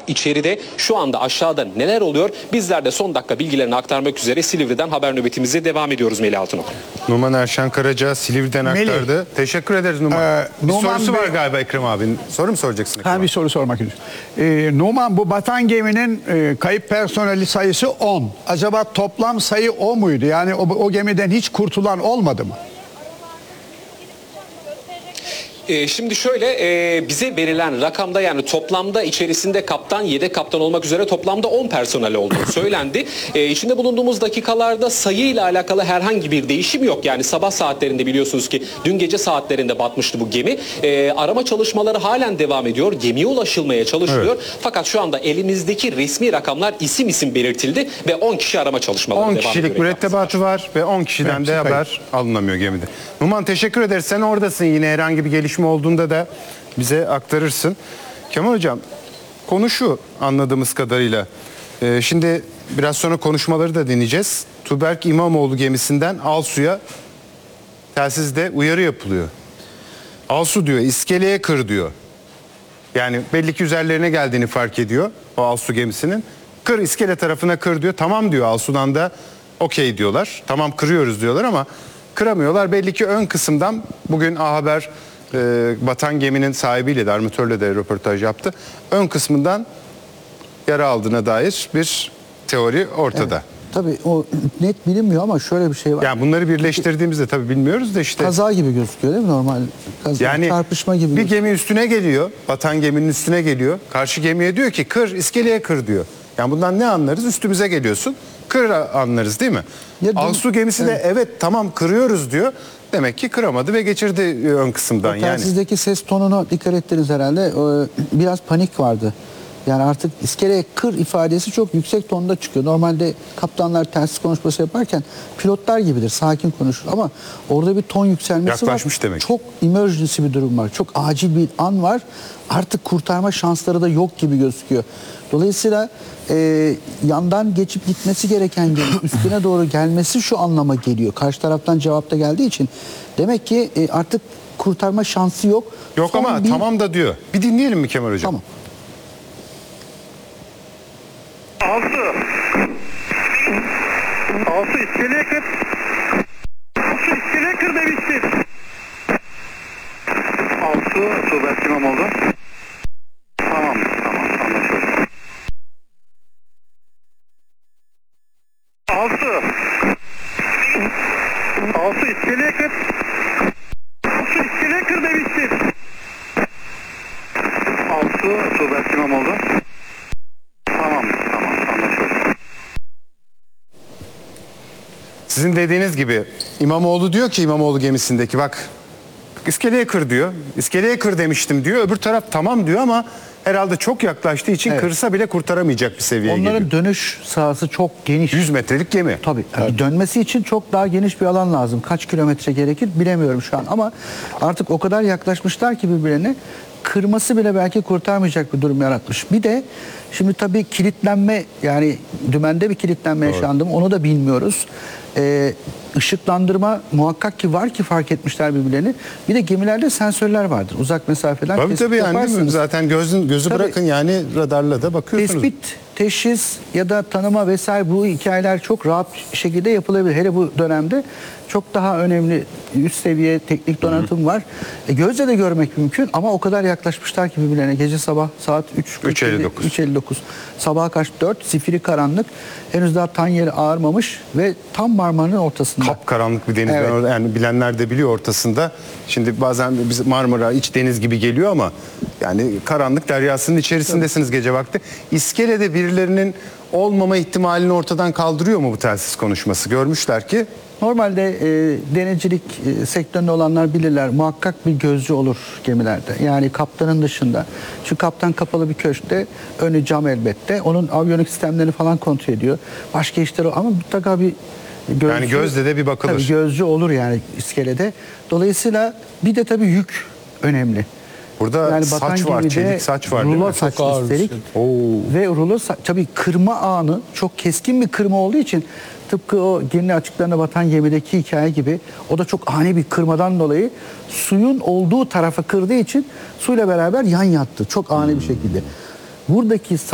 içeride şu anda aşağıda neler oluyor? Bizler de son dakika bilgilerini aktarmak üzere Silivri'den haber nöbetimize devam ediyoruz Melih Altınok. Numan Erşen Karaca Silivri'den aktardı. Teşekkür ederiz Numan. Bir Numan sorusu Bey- var galiba Ekrem abinin. Soru mu soracaksın Ekrem Ben bir abi? soru sormak istiyorum. Numan, bu batan geminin kayıp personeli sayısı 10. Acaba toplam sayı o muydu? Yani o gemiden hiç kurtulan olmadı mı? Şimdi şöyle bize verilen rakamda yani toplamda içerisinde kaptan, yedek kaptan olmak üzere toplamda 10 personel olduğu söylendi. İçinde bulunduğumuz dakikalarda sayıyla alakalı herhangi bir değişim yok. Yani sabah saatlerinde biliyorsunuz ki dün gece saatlerinde batmıştı bu gemi. Arama çalışmaları halen devam ediyor. Gemiye ulaşılmaya çalışılıyor. Evet. Fakat şu anda elimizdeki resmi rakamlar isim isim belirtildi ve 10 kişi arama çalışmaları 10 devam ediyor. kişilik mürettebatı var ve 10 kişiden Evet, de süper. haber alınamıyor gemide. Numan teşekkür ederiz. Sen oradasın, yine herhangi bir gelişme olduğunda da bize aktarırsın. Kemal Hocam, konu şu anladığımız kadarıyla. Şimdi biraz sonra konuşmaları da dinleyeceğiz. Tuğberk İmamoğlu gemisinden Alsu'ya telsizde uyarı yapılıyor. Alsu diyor, iskeleye kır diyor. Yani belli ki üzerlerine geldiğini fark ediyor o Alsu gemisinin. Kır, iskele tarafına kır diyor. Tamam diyor, Alsu'dan da okey diyorlar. Tamam, kırıyoruz diyorlar ama kıramıyorlar. Belli ki ön kısımdan bugün A Haber batan geminin sahibiyle de, armatörle de röportaj yaptı. Ön kısmından yara aldığına dair bir teori ortada. Tabii o net bilinmiyor ama şöyle bir şey var. Yani bunları birleştirdiğimizde tabii bilmiyoruz da işte. Kaza gibi gözüküyor değil mi normal? Kaza, Yani çarpışma gibi. bir gemi üstüne geliyor, batan geminin üstüne geliyor. Karşı gemiye diyor ki kır, iskeleye kır diyor. Yani bundan ne anlarız? Üstümüze geliyorsun, kır anlarız değil mi? Ya dün- Alsu gemisi de evet tamam kırıyoruz diyor. Demek ki kıramadı ve geçirdi ön kısımdan yani. Telsizdeki ses tonuna dikkat ettiniz herhalde. Biraz panik vardı. Yani artık iskeleye kır ifadesi çok yüksek tonda çıkıyor. Normalde kaptanlar telsiz konuşması yaparken pilotlar gibidir, sakin konuşur. Ama orada bir ton yükselmesi Yaklaşmış var. demek. Çok emergency bir durum var. Çok acil bir an var. Artık kurtarma şansları da yok gibi gözüküyor. Dolayısıyla yandan geçip gitmesi gereken gemi üstüne doğru gelmesi şu anlama geliyor. Karşı taraftan cevap da geldiği için. Demek ki artık kurtarma şansı yok. Yok Son ama bir- tamam da diyor. Bir dinleyelim mi Kemal Hocam? Tamam. Alsu iskeleye kır. Alsu iskeleye kır demiştir. Alsu Tuğberk İmamoğlu. Tamam anlaşıldı. Alsu iskeleye kır. Alsu iskeleye kır demiştir. Alsu Tuğberk İmamoğlu. Tamam anlaşıldı. Sizin dediğiniz gibi İmamoğlu diyor ki, İmamoğlu gemisindeki bak iskeleye kır diyor. İskeleye kır demiştim diyor. Öbür taraf tamam diyor ama herhalde çok yaklaştığı için Evet. kırsa bile kurtaramayacak bir seviyeye Onların geliyor. dönüş sahası çok geniş. 100 metrelik gemi. Tabii. Yani dönmesi için çok daha geniş bir alan lazım. Kaç kilometre gerekir bilemiyorum şu an ama artık o kadar yaklaşmışlar ki birbirine, kırması bile belki kurtarmayacak bir durum yaratmış. Bir de şimdi tabii kilitlenme, yani dümende bir kilitlenme yaşandı mı onu da bilmiyoruz. Işıklandırma muhakkak ki var ki fark etmişler birbirlerini. Bir de gemilerde sensörler vardır. Uzak mesafeden Tabii tespit tabii yani değil mi? yaparsınız. Zaten gözü Tabii. bırakın yani radarla da bakıyorsunuz. Tespit, teşhis ya da tanıma vesaire bu hikayeler çok rahat şekilde yapılabilir. Hele bu dönemde çok daha önemli üst seviye teknik donatım var. Gözle de görmek mümkün ama o kadar yaklaşmışlar ki birbirlerine. Gece sabah saat 3.59. Sabaha karşı 4, zifiri karanlık. Henüz daha tan yeri ağarmamış ve tam Marmara'nın ortasında. Kapkaranlık bir deniz. Evet. Ben orada, yani bilenler de biliyor ortasında. Şimdi bazen biz Marmara iç deniz gibi geliyor ama yani karanlık deryasının içerisindesiniz gece vakti. İskelede birilerinin olmama ihtimalini ortadan kaldırıyor mu bu telsiz konuşması? Görmüşler ki Normalde denizcilik sektöründe olanlar bilirler. Muhakkak bir gözcü olur gemilerde. Yani kaptanın dışında. Çünkü kaptan kapalı bir köşkte, önü cam elbette. Onun aviyonik sistemlerini falan kontrol ediyor. Başka işleri ama mutlaka bir gözcü. Yani gözle de bir bakılır. Tabii gözcü olur yani iskelede. Dolayısıyla bir de tabii yük önemli. burada batan saç var, gemide çelik saç var değil rulo mi? saç ağır bir üstelik. şey. Ve rulo tabii kırma anı çok keskin bir kırma olduğu için tıpkı o Girne açıklarına batan gemideki hikaye gibi o da çok ani bir kırmadan dolayı suyun olduğu tarafa kırdığı için suyla beraber yan yattı. Çok ani bir şekilde. Buradaki